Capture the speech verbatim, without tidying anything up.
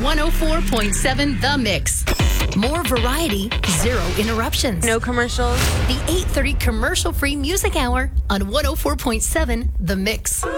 one oh four point seven The Mix. More variety, zero interruptions. No commercials. The eight thirty commercial-free music hour on one oh four point seven The Mix.